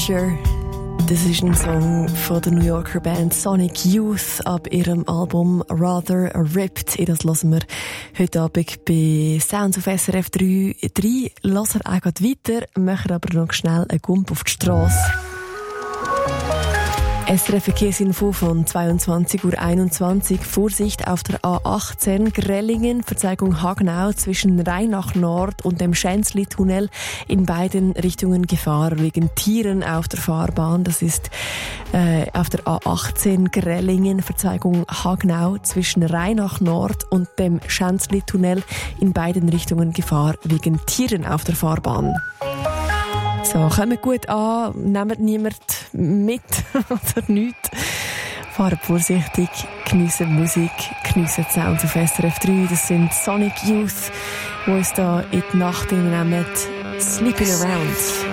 Future. Das ist ein Song von der New Yorker Band Sonic Youth ab ihrem Album Rather Ripped. Das hören wir heute Abend bei Sounds auf SRF 3. Hören auch gleich weiter, machen aber noch schnell einen Gump auf die Strasse. SRF Verkehrsinfo von 22:21 Uhr. Vorsicht auf der A18 Grellingen, Verzeigung Hagenau zwischen Rheinach Nord und dem Schänzli-Tunnel. In beiden Richtungen Gefahr wegen Tieren auf der Fahrbahn. Das ist auf der A18 Grellingen, Verzeigung Hagenau zwischen Rheinach Nord und dem Schänzli-Tunnel. In beiden Richtungen Gefahr wegen Tieren auf der Fahrbahn. So, kommt gut an, nehmt niemand mit oder nichts. Fahrt vorsichtig, geniessen Musik, geniessen die Sounds auf SRF 3. Das sind Sonic Youth, die uns da in die Nacht nehmen. Sleeping Around.